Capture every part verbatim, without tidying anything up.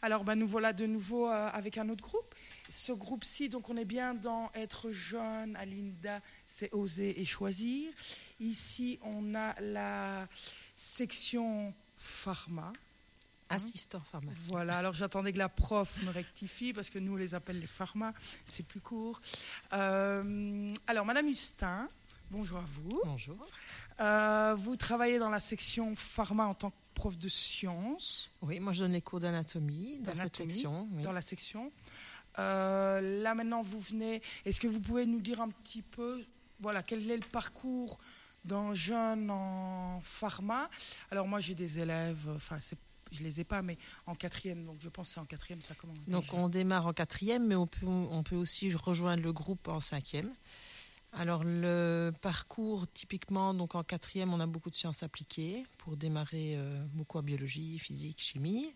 Alors, ben, nous voilà de nouveau euh, avec un autre groupe. Ce groupe-ci, donc, on est bien dans être jeune. À Linda, c'est oser et choisir. Ici, on a la section pharma. Assistant pharmacien. Voilà, alors j'attendais que la prof me rectifie parce que nous, on les appelle les pharma, c'est plus court. Euh, alors, Madame Hustin, bonjour à vous. Bonjour. Euh, vous travaillez dans la section pharma en tant que prof de sciences. Oui, moi je donne les cours d'anatomie dans cette section. Oui. Dans la section. Euh, là maintenant, vous venez. Est-ce que vous pouvez nous dire un petit peu, voilà, quel est le parcours d'un jeune en pharma? Alors moi, j'ai des élèves. Enfin, c'est, je les ai pas, mais en quatrième. Donc je pense que c'est en quatrième, ça commence. Donc déjà. on démarre en quatrième, mais on peut on peut aussi rejoindre le groupe en cinquième. Alors le parcours, typiquement, donc en quatrième, on a beaucoup de sciences appliquées pour démarrer euh, beaucoup en biologie, physique, chimie.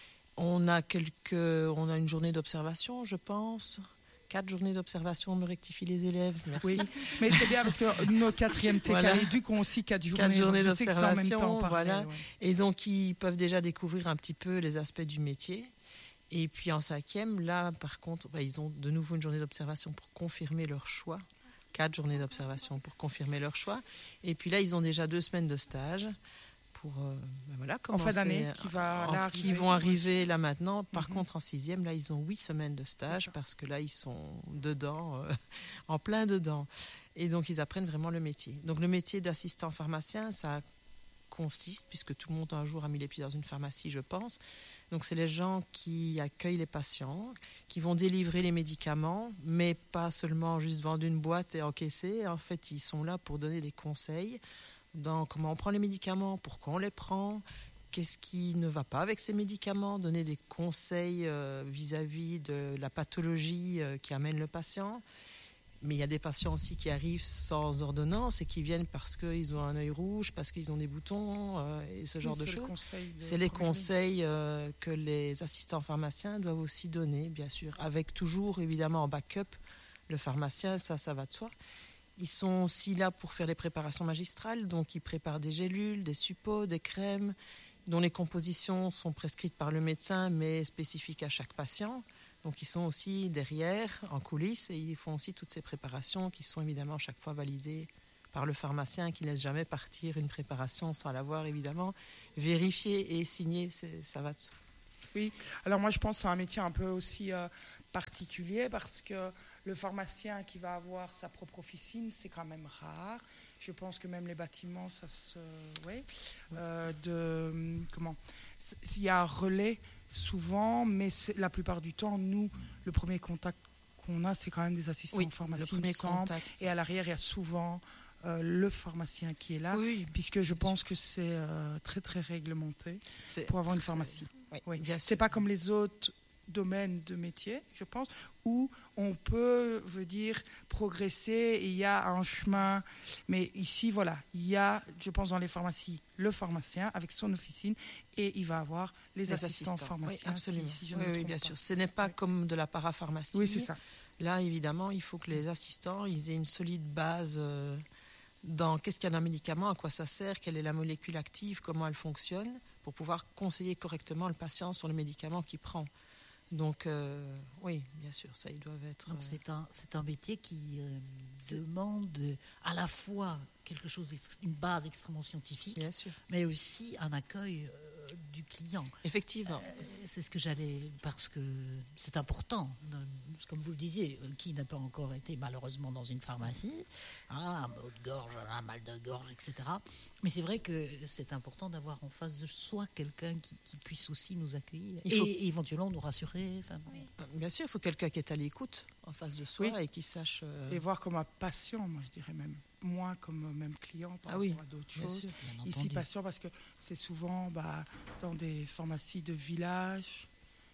On a quelques, on a une journée d'observation, je pense. Quatre journées d'observation, on me rectifie les élèves. Merci. Oui, mais c'est bien parce que nos quatrièmes T K Voilà. éduques ont aussi quatre journées, Quatre journées donc je sais que c'est en même d'observation, temps, pareil, voilà. ouais. Et donc ils peuvent déjà découvrir un petit peu les aspects du métier. Et puis en cinquième, là, par contre, bah, ils ont de nouveau une journée d'observation pour confirmer leur choix. Quatre journées d'observation pour confirmer leur choix. Et puis là, ils ont déjà deux semaines de stage pour euh, ben voilà, En fin d'année, qui, va, en, là, qui arriver. vont arriver là maintenant. Par Mhm. contre, en sixième, là, ils ont huit semaines de stage parce que là, ils sont dedans, euh, en plein dedans. Et donc, ils apprennent vraiment le métier. Donc, le métier d'assistant pharmacien, ça consiste, puisque tout le monde un jour a mis les pieds dans une pharmacie, je pense. Donc, c'est les gens qui accueillent les patients, qui vont délivrer les médicaments, mais pas seulement juste vendre une boîte et encaisser. En fait, ils sont là pour donner des conseils dans comment on prend les médicaments, pourquoi on les prend, qu'est-ce qui ne va pas avec ces médicaments, donner des conseils euh, vis-à-vis de la pathologie euh, qui amène le patient. Mais il y a des patients aussi qui arrivent sans ordonnance et qui viennent parce qu'ils ont un œil rouge, parce qu'ils ont des boutons euh, et ce genre Oui, de c'est choses. Le de c'est les conseils euh, que les assistants pharmaciens doivent aussi donner, bien sûr, avec toujours évidemment en backup le pharmacien, ça, ça va de soi. Ils sont aussi là pour faire les préparations magistrales, donc ils préparent des gélules, des suppos, des crèmes, dont les compositions sont prescrites par le médecin, mais spécifiques à chaque patient. Donc, ils sont aussi derrière, en coulisses, et ils font aussi toutes ces préparations qui sont évidemment chaque fois validées par le pharmacien qui ne laisse jamais partir une préparation sans l'avoir évidemment vérifiée et signée. C'est, ça va de soi. Oui, alors moi je pense que c'est un métier un peu aussi euh, particulier parce que le pharmacien qui va avoir sa propre officine, c'est quand même rare. Je pense que même les bâtiments, ça se... Ouais. Euh, de, comment il y a un relais souvent, mais c'est, la plupart du temps, nous, le premier contact qu'on a, c'est quand même des assistants oui, en pharmacie, le premier contact. Et à l'arrière, il y a souvent euh, le pharmacien qui est là, oui, puisque je pense sûr. que c'est euh, très, très réglementé c'est pour avoir très, une pharmacie. Oui, oui. Bien c'est sûr. pas comme les autres domaines de métier, je pense, où on peut, veut dire, progresser et il y a un chemin. Mais ici, voilà, il y a, je pense, dans les pharmacies, le pharmacien avec son officine et il va avoir les, les assistants, assistants pharmaciens. Oui, absolument. Si, si je oui, ne me oui, bien pas. sûr. Ce n'est pas oui. comme de la parapharmacie. Oui, c'est ça. Là, évidemment, il faut que les assistants ils aient une solide base euh, dans qu'est-ce qu'il y a dans un médicament, à quoi ça sert, quelle est la molécule active, comment elle fonctionne, pour pouvoir conseiller correctement le patient sur le médicament qu'il prend. Donc, euh, oui, bien sûr, ça, ils doivent être... Donc, c'est un, c'est un métier qui euh, demande à la fois quelque chose, une base extrêmement scientifique, bien sûr. mais aussi un accueil euh, du client. Effectivement. Euh, c'est ce que j'allais... Parce que c'est important, comme vous le disiez, qui n'a pas encore été malheureusement dans une pharmacie, ah, un mot de gorge, un mal de gorge, et cetera. Mais c'est vrai que c'est important d'avoir en face de soi quelqu'un qui, qui puisse aussi nous accueillir il faut... et, et éventuellement nous rassurer. Enfin, oui. Bien sûr, il faut quelqu'un qui est à l'écoute en face de soi oui. et qui sache... Euh... Et voir comme un patient, moi je dirais même. Moins comme même client par ah oui, rapport à d'autres choses. Sûr, Ici, patient, parce que c'est souvent bah, dans des pharmacies de village,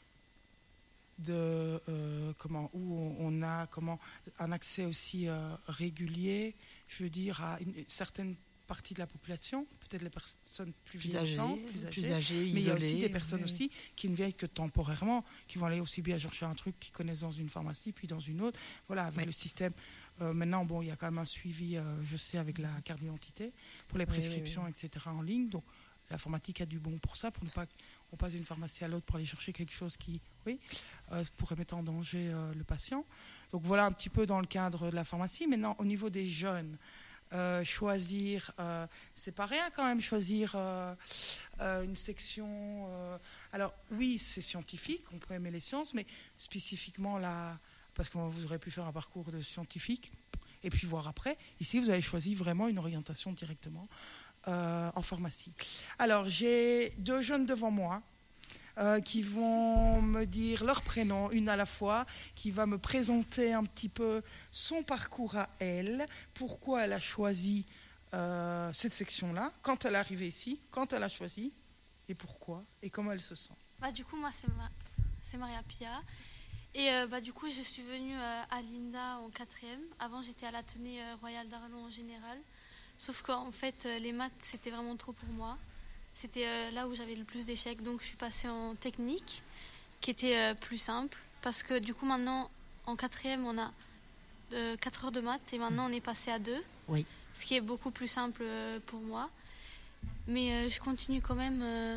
de, euh, comment, où on, on a comment, un accès aussi euh, régulier, je veux dire, à une, une certaine partie de la population, peut-être les personnes plus, plus âgées, plus âgées, plus âgées, mais isolées, il y a aussi des personnes oui. aussi qui ne viennent que temporairement, qui vont aller aussi bien chercher un truc qu'ils connaissent dans une pharmacie, puis dans une autre. Voilà, avec oui. le système. Euh, maintenant, bon, il y a quand même un suivi, euh, je sais, avec la carte d'identité pour les prescriptions, oui, oui, oui. et cetera en ligne. Donc l'informatique a du bon pour ça, pour ne pas qu'on passe d'une pharmacie à l'autre pour aller chercher quelque chose qui, oui, euh, pourrait mettre en danger euh, le patient. Donc voilà un petit peu dans le cadre de la pharmacie. Maintenant, au niveau des jeunes, euh, choisir, euh, c'est pas rien quand même, choisir euh, euh, une section. Euh, alors oui, c'est scientifique, on peut aimer les sciences, mais spécifiquement là, parce que vous aurez pu faire un parcours de scientifique et puis voir après. Ici, vous avez choisi vraiment une orientation directement euh, en pharmacie. Alors, j'ai deux jeunes devant moi euh, qui vont me dire leur prénom, une à la fois, qui va me présenter un petit peu son parcours à elle, pourquoi elle a choisi euh, cette section-là, quand elle est arrivée ici, quand elle a choisi, et pourquoi, et comment elle se sent. Bah, du coup, moi, c'est, Ma- c'est Maria Pia. Et euh, bah, du coup, je suis venue euh, à l'INDA en quatrième. Avant, j'étais à l'Athénée euh, Royal d'Arlon en général. Sauf qu'en fait, euh, les maths, c'était vraiment trop pour moi. C'était euh, là où j'avais le plus d'échecs. Donc, je suis passée en technique, qui était euh, plus simple. Parce que du coup, maintenant, en quatrième, on a euh, quatre heures de maths. Et maintenant, on est passé à deux. Oui. Ce qui est beaucoup plus simple euh, pour moi. Mais euh, je continue quand même... Euh,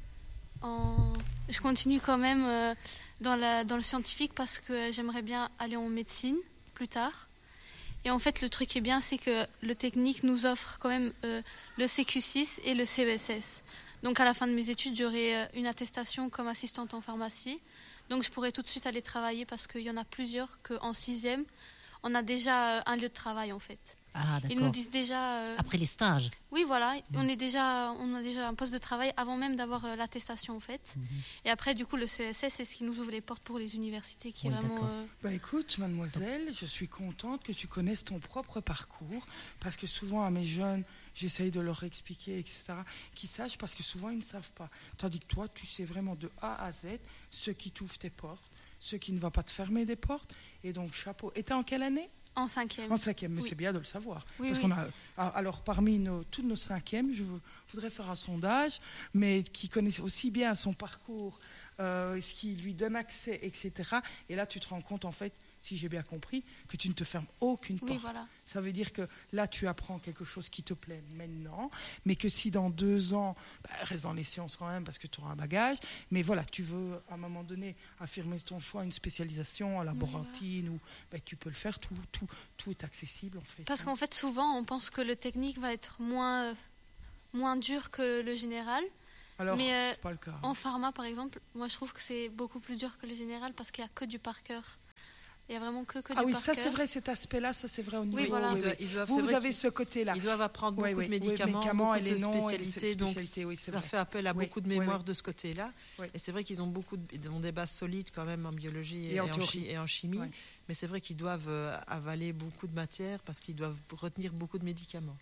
en... Je continue quand même euh, dans, la, dans le scientifique parce que j'aimerais bien aller en médecine plus tard. Et en fait, le truc qui est bien, c'est que le technique nous offre quand même euh, le C Q six et le C E S S. Donc à la fin de mes études, j'aurai euh, une attestation comme assistante en pharmacie. Donc je pourrais tout de suite aller travailler parce qu'il y en a plusieurs qu'en sixième, on a déjà euh, un lieu de travail en fait. Ah, d'accord. Ils nous disent déjà... euh, Après les stages. Oui, voilà, mmh. on, est déjà, on a déjà un poste de travail avant même d'avoir euh, l'attestation en fait. Mmh. Et après, du coup, le C E S S, c'est ce qui nous ouvre les portes pour les universités qui oui, est vraiment... Euh... Bah écoute, mademoiselle, je suis contente que tu connaisses ton propre parcours, parce que souvent à mes jeunes, j'essaye de leur expliquer, et cetera, qu'ils sachent, parce que souvent ils ne savent pas. Tandis que toi, tu sais vraiment de A à Z ce qui t'ouvre tes portes, ce qui ne va pas te fermer des portes, et donc chapeau. Et t'es en quelle année ? En cinquième. En cinquième, mais oui. c'est bien de le savoir. Oui, parce oui. qu'on a, alors, parmi nos, tous nos cinquièmes, je voudrais faire un sondage, mais qui connaissent aussi bien son parcours, euh, ce qui lui donne accès, et cetera. Et là, tu te rends compte, en fait, si j'ai bien compris, que tu ne te fermes aucune porte. Oui, voilà. Ça veut dire que là, tu apprends quelque chose qui te plaît maintenant, mais que si dans deux ans, bah, reste dans les sciences quand même, parce que tu auras un bagage, mais voilà, tu veux, à un moment donné, affirmer ton choix, une spécialisation en laborantine, oui, voilà. ou bah, tu peux le faire, tout, tout, tout est accessible, en fait. Parce hein. qu'en fait, souvent, on pense que le technique va être moins, euh, moins dur que le général. Alors, mais euh, c'est pas le cas. En pharma, par exemple, moi, je trouve que c'est beaucoup plus dur que le général parce qu'il n'y a que du par cœur. Il n'y a vraiment que, que ah du oui, par ça cœur. c'est vrai, cet aspect-là, ça c'est vrai au niveau. Oui, voilà. Oui, oui. Ils doivent, vous, vous avez qu'ils, ce côté-là. Ils doivent apprendre beaucoup oui, oui, de médicaments, oui, médicaments beaucoup et de les noms spécialités, et donc oui, ça vrai. fait appel à oui, beaucoup de mémoire oui, oui. de ce côté-là. Oui. Et c'est vrai qu'ils ont beaucoup, de, ils ont des bases solides quand même en biologie et, et, en, en, chi, et en chimie. Oui. Mais c'est vrai qu'ils doivent euh, avaler beaucoup de matière parce qu'ils doivent retenir beaucoup de médicaments.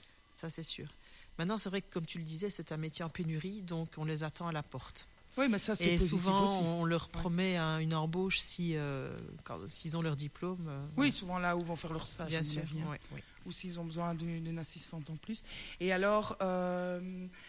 Ça c'est sûr. Maintenant, c'est vrai que comme tu le disais, c'est un métier en pénurie, donc on les attend à la porte. Oui, mais ça, c'est et positif souvent, aussi. on leur promet ouais. un, une embauche si, euh, quand, s'ils ont leur diplôme. Euh, oui, ouais. souvent là où vont faire leur stage. Bien sûr. Ouais, ouais. Ou s'ils ont besoin d'une, d'une assistante en plus. Et alors, euh,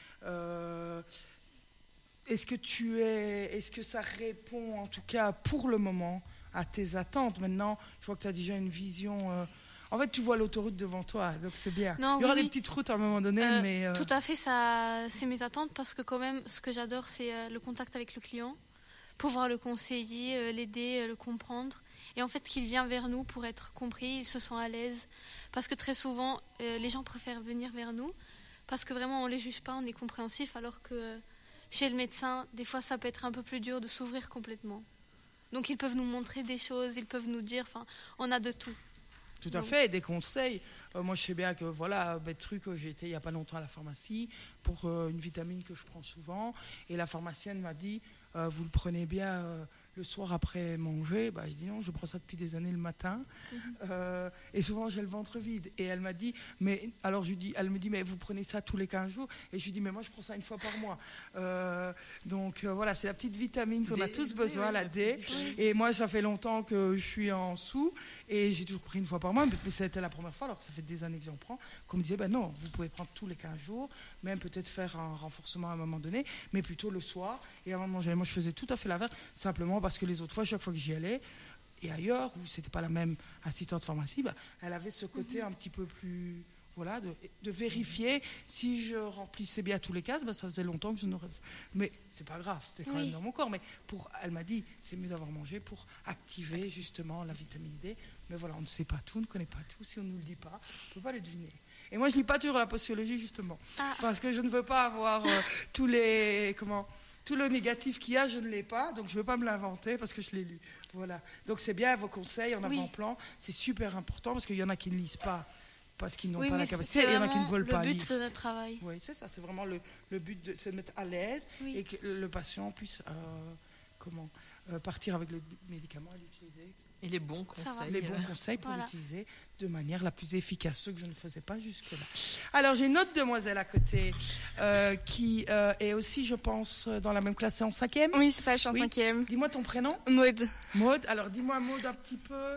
euh, est-ce que tu es, est-ce que ça répond, en tout cas pour le moment, à tes attentes ? Maintenant, je vois que tu as déjà une vision. Euh, En fait, tu vois l'autoroute devant toi, donc c'est bien. Non, Il y aura oui, des oui. petites routes à un moment donné, euh, mais... Euh... Tout à fait, ça, c'est mes attentes, parce que quand même, ce que j'adore, c'est euh, le contact avec le client, pouvoir le conseiller, euh, l'aider, euh, le comprendre. Et en fait, qu'il vient vers nous pour être compris, il se sent à l'aise. Parce que très souvent, euh, les gens préfèrent venir vers nous, parce que vraiment, on ne les juge pas, on est compréhensif, alors que euh, chez le médecin, des fois, ça peut être un peu plus dur de s'ouvrir complètement. Donc, ils peuvent nous montrer des choses, ils peuvent nous dire, enfin, on a de tout. Tout à fait, des conseils. Euh, moi, je sais bien que, voilà, bête truc, j'ai été il n'y a pas longtemps à la pharmacie pour euh, une vitamine que je prends souvent. Et la pharmacienne m'a dit, euh, vous le prenez bien euh, le soir après manger. Bah, je dis non, je prends ça depuis des années le matin. Mm-hmm. Euh, et souvent, j'ai le ventre vide. Et elle m'a dit, mais, alors je lui dis, elle me dit, mais vous prenez ça tous les quinze jours ? Et je lui dis, mais moi, je prends ça une fois par mois. Euh, donc, euh, voilà, c'est la petite vitamine qu'on D, a tous besoin, oui, la D. Oui. Et moi, ça fait longtemps que je suis en sous. Et j'ai toujours pris une fois par mois, mais c'était la première fois, alors que ça fait des années que j'en prends, qu'on me disait, ben non, vous pouvez prendre tous les quinze jours, même peut-être faire un renforcement à un moment donné, mais plutôt le soir, et avant de manger. Moi, je faisais tout à fait l'inverse, simplement parce que les autres fois, chaque fois que j'y allais, et ailleurs, où c'était pas la même assistante pharmacie, ben, elle avait ce côté mm-hmm. un petit peu plus... Voilà, de, de vérifier si je remplissais bien tous les cases, ben ça faisait longtemps que je n'aurais. Mais c'est pas grave, c'était quand Oui. même dans mon corps. Mais pour, elle m'a dit, c'est mieux d'avoir mangé pour activer justement la vitamine D. Mais voilà, on ne sait pas tout, on ne connaît pas tout. Si on ne nous le dit pas, on ne peut pas le deviner. Et moi, je lis pas toujours la posturologie justement, Ah. parce que je ne veux pas avoir euh, tous les comment. Tout le négatif qu'il y a, je ne l'ai pas, donc je ne veux pas me l'inventer parce que je l'ai lu. Voilà. Donc c'est bien vos conseils en Oui. avant-plan, c'est super important parce qu'il y en a qui ne lisent pas parce qu'ils n'ont Oui, pas mais la c'est capacité, et il y en a qui ne vraiment veulent pas le but lire. de notre travail. Oui, c'est ça, c'est vraiment le, le but de se mettre à l'aise Oui. et que le patient puisse euh, comment, euh, partir avec le médicament et l'utiliser. Et les bons Ça va. conseils. Les bons euh, conseils pour Voilà. l'utiliser de manière la plus efficace, ce que je ne faisais pas jusque-là. Alors, j'ai une autre demoiselle à côté euh, qui euh, est aussi, je pense, dans la même classe, c'est en cinquième. Oui, c'est ça, je suis en Oui. cinquième. Dis-moi ton prénom. Maud. Maud, alors dis-moi Maud un petit peu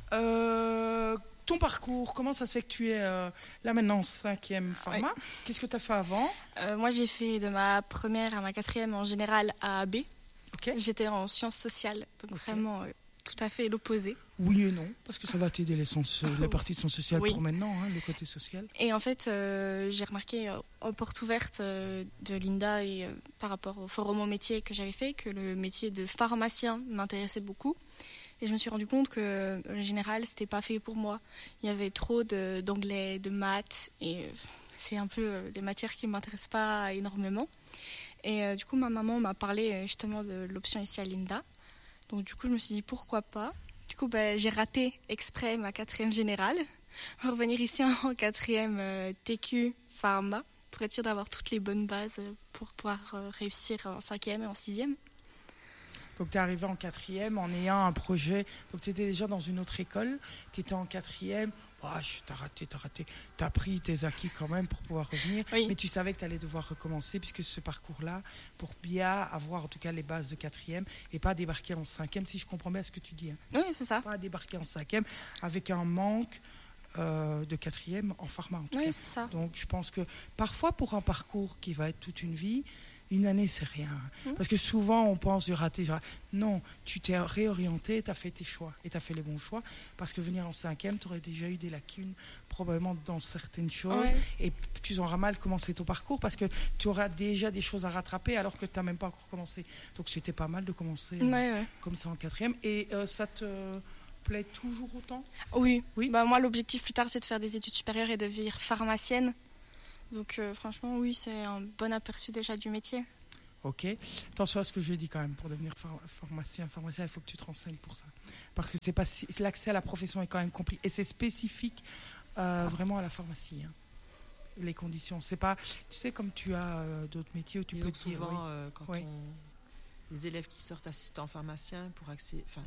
euh, ton parcours, comment ça se fait que tu es euh, là maintenant en cinquième pharma. Qu'est-ce que tu as fait avant? Euh, moi, j'ai fait de ma première à ma quatrième en général à A B. Ok. J'étais en sciences sociales, donc Ok. vraiment euh, tout à fait l'opposé. Oui et non, parce que ça va t'aider les, sens, les parties de sciences sociales Oui. pour maintenant, hein, le côté social. Et en fait, euh, j'ai remarqué euh, aux portes ouvertes euh, de Linda et euh, par rapport au forum au métier que j'avais fait, que le métier de pharmacien m'intéressait beaucoup. Et je me suis rendu compte que euh, le général, c'était pas fait pour moi. Il y avait trop de- d'anglais, de maths, et euh, c'est un peu euh, des matières qui m'intéressent pas énormément. Et euh, du coup, ma maman m'a parlé euh, justement de l'option ici à Linda. Donc du coup, je me suis dit pourquoi pas. Du coup, ben, j'ai raté exprès ma quatrième générale. Revenir ici en quatrième euh, T Q pharma pour être sûr d'avoir toutes les bonnes bases euh, pour pouvoir euh, réussir en cinquième et en sixième. Donc tu es arrivé en quatrième en ayant un projet. Donc tu étais déjà dans une autre école, tu étais en quatrième. Ah, tu as raté, tu as raté. Tu as pris tes acquis quand même pour pouvoir revenir. Oui. Mais tu savais que tu allais devoir recommencer puisque ce parcours-là, pour bien avoir en tout cas les bases de quatrième et pas débarquer en cinquième, si je comprends bien ce que tu dis. Hein. Oui, c'est ça. Pas débarquer en cinquième avec un manque euh, de quatrième en pharma en tout Oui, cas. c'est ça. Donc je pense que parfois pour un parcours qui va être toute une vie, une année c'est rien. Mhm. Parce que souvent on pense du raté. Genre, non, tu t'es réorienté, tu as fait tes choix et tu as fait les bons choix. Parce que venir en cinquième, tu aurais déjà eu des lacunes probablement dans certaines choses. Ouais. Et tu auras mal commencé ton parcours parce que tu auras déjà des choses à rattraper alors que tu n'as même pas encore commencé. Donc c'était pas mal de commencer euh, Ouais, ouais. comme ça en quatrième. Et euh, ça te plaît toujours autant? Oui. Oui. Bah, moi, l'objectif plus tard, c'est de faire des études supérieures et de devenir pharmacienne. Donc, euh, franchement, oui, c'est un bon aperçu déjà du métier. Ok. Attention à ce que je dis quand même. Pour devenir phar- pharmacien, pharmacien, il faut que tu te renseignes pour ça. Parce que c'est pas si, l'accès à la profession est quand même compliqué. Et c'est spécifique euh, vraiment à la pharmacie. Hein. Les conditions. C'est pas, tu sais, comme tu as euh, d'autres métiers où tu Disons peux que dire, souvent, oui. euh, quand Oui. on, les élèves qui sortent assistants pharmaciens pour accéder, enfin,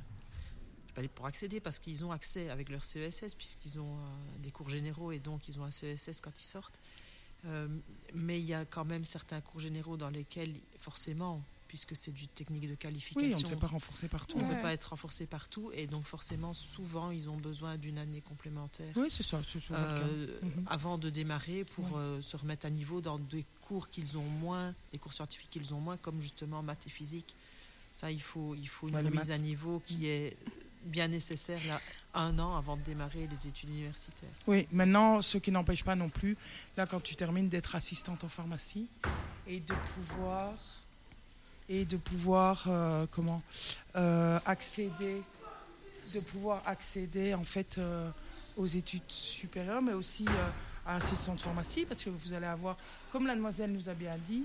je vais pas dire pour accéder parce qu'ils ont accès avec leur C E S S puisqu'ils ont euh, des cours généraux et donc ils ont un C E S S quand ils sortent. Euh, mais il y a quand même certains cours généraux dans lesquels, forcément, puisque c'est du technique de qualification, Oui, on ne s'est pas renforcé partout. on ne Ouais. peut pas être renforcé partout et donc forcément, souvent, ils ont besoin d'une année complémentaire. Oui, c'est ça. C'est ça Euh, Mhm. avant de démarrer pour Ouais. euh, se remettre à niveau dans des cours qu'ils ont moins, des cours scientifiques qu'ils ont moins, comme justement maths et physique. Ça, il faut, il faut une Ouais, les remise maths. à niveau qui est bien nécessaire là, un an avant de démarrer les études universitaires. Oui, maintenant, ce qui n'empêche pas non plus, là, quand tu termines, d'être assistante en pharmacie et de pouvoir, et de pouvoir, euh, comment, euh, accéder, de pouvoir accéder en fait euh, aux études supérieures, mais aussi euh, à assistante de pharmacie, parce que vous allez avoir, comme la demoiselle nous a bien dit,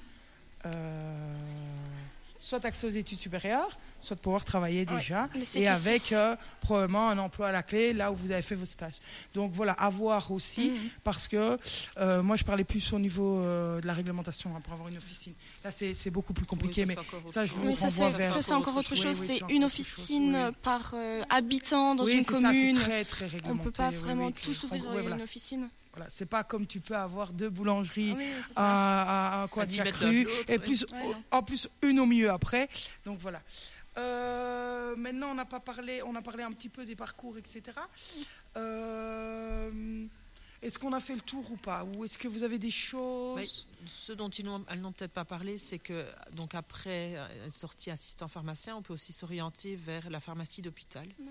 euh, soit accès aux études supérieures, soit de pouvoir travailler déjà, le C et Q avec six. euh, probablement un emploi à la clé, là où vous avez fait vos stages. Donc voilà, à voir aussi, Mhm. parce que euh, moi je parlais plus au niveau euh, de la réglementation, hein, pour avoir une officine. Là c'est c'est beaucoup plus compliqué, Oui, mais ça, c'est encore ça, autre je chose. vous Oui, ça, renvoie c'est, vers... ça, c'est encore autre Oui, chose. oui, c'est c'est encore une autre chose, officine oui. euh, par euh, habitant dans oui, une c'est ça, c'est commune. très très On réglementé. ne peut pas oui, vraiment oui. tout s'ouvrir On- à ouais, voilà. une officine. Voilà, c'est pas comme tu peux avoir deux boulangeries Oui, c'est ça. à, à, à quoi À de dix chaque mètres l'un de rue, l'autre, et ouais. plus, Ouais, non. en plus une au milieu après. Donc voilà. Euh, maintenant, on n'a pas parlé, on a parlé un petit peu des parcours, et cetera. Euh, est-ce qu'on a fait le tour ou pas? Ou est-ce que vous avez des choses? Oui, ce dont ils n'ont, elles n'ont peut-être pas parlé, c'est que donc après être sorti assistant pharmacien, on peut aussi s'orienter vers la pharmacie d'hôpital. Oui.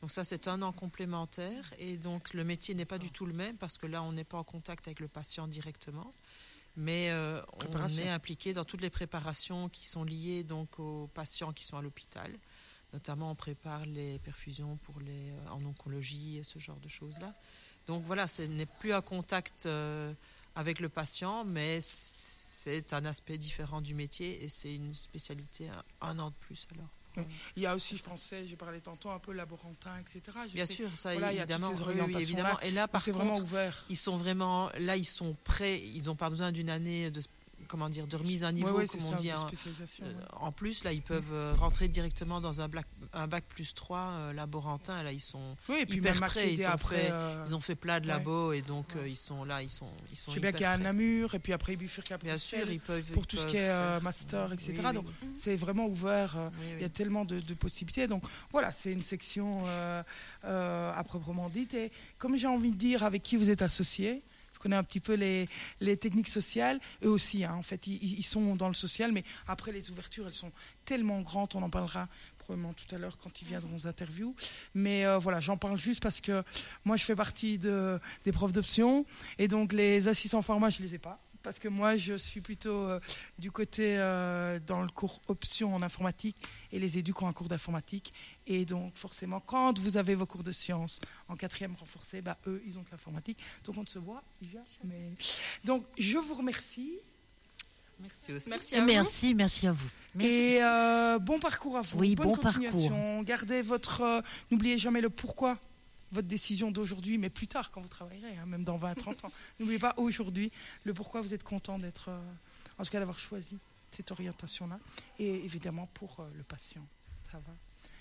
Donc ça, c'est un an complémentaire. Et donc, le métier n'est pas du tout le même parce que là, on n'est pas en contact avec le patient directement. Mais euh, on est impliqué dans toutes les préparations qui sont liées donc, aux patients qui sont à l'hôpital. Notamment, on prépare les perfusions pour les, euh, en oncologie et ce genre de choses-là. Donc voilà, ce n'est plus un contact euh, avec le patient, mais c'est un aspect différent du métier et c'est une spécialité un, un an de plus alors. Oui. Il y a aussi, je pensais, j'ai parlé tantôt un peu laborantin, et cetera. Je Bien sais, sûr, ça voilà, évidemment. Il y a toutes ces Oui, orientations évidemment. Et là, par c'est contre, vraiment ouvert. Ils sont vraiment, là, ils sont prêts. Ils n'ont pas besoin d'une année de, comment dire, de remise à niveau, ouais, ouais, comme c'est on ça, dit. de En, spécialisation, ouais. en plus, là, ils peuvent euh, rentrer directement dans un bac, un bac plus trois euh, laborantin. Là, ils sont oui, et puis hyper même prêts. Ils, après, fait, euh... ils ont fait plein de labos ouais. et donc ouais. euh, ils sont là, ils sont, ils sont. Je sais bien qu'il y a un Namur et puis après Bifurca. Bien sûr, ils peuvent. Pour ils tout peuvent ce qui est euh, faire... master, et cetera. Oui, donc oui. c'est vraiment ouvert. Euh, oui, oui. Il y a tellement de, de possibilités. Donc voilà, c'est une section euh, euh, à proprement dite. Et comme j'ai envie de dire, avec qui vous êtes associés. Je connais un petit peu les, les techniques sociales. Eux aussi, hein, en fait, ils, ils sont dans le social, mais après, les ouvertures, elles sont tellement grandes. On en parlera probablement tout à l'heure quand ils viendront aux interviews. Mais euh, voilà, j'en parle juste parce que moi, je fais partie de, des profs d'option. Et donc, les assistants pharma, je ne les ai pas. Parce que moi, je suis plutôt euh, du côté euh, dans le cours option en informatique et les éducs ont un cours d'informatique. Et donc, forcément, quand vous avez vos cours de sciences en quatrième renforcé, bah, eux, ils ont de l'informatique. Donc, on ne se voit jamais. Donc, je vous remercie. Merci aussi. Merci à merci, vous. merci à vous. Merci. Et euh, bon parcours à vous. Oui, Bonne bon continuation. parcours. Gardez votre... Euh, n'oubliez jamais le pourquoi. Votre décision d'aujourd'hui, mais plus tard quand vous travaillerez, hein, même dans vingt à trente ans. N'oubliez pas aujourd'hui le pourquoi vous êtes content d'être, euh, en tout cas d'avoir choisi cette orientation-là. Et évidemment pour euh, le patient. Ça va.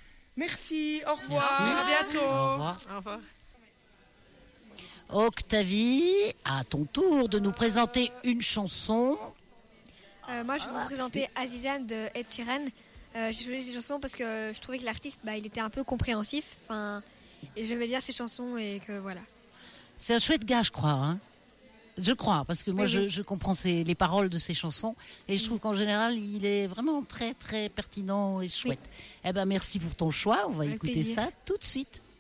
Merci, au revoir, Merci. à bientôt. Au revoir. Au revoir. Octavie, à ton tour de nous présenter une chanson. Euh, moi, je vais vous présenter Azizane de Ed Sheeran. Euh, j'ai choisi cette chanson parce que je trouvais que l'artiste, bah, il était un peu compréhensif. Enfin, et j'aimais bien ces chansons et que voilà. C'est un chouette gars, je crois. Hein je crois, parce que moi, Oui, je, oui. je comprends ses, les paroles de ses chansons. Et je trouve qu'en général, il est vraiment très, très pertinent et chouette. Eh ben, merci pour ton choix. On va Avec écouter plaisir. ça tout de suite.